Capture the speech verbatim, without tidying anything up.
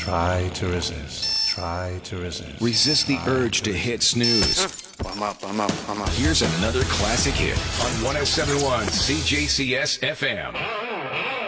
Try to resist. Try to resist. Resist the urge to hit snooze. I'm up, I'm up, I'm up. Here's another classic hit on one oh seven point one C J C S F M.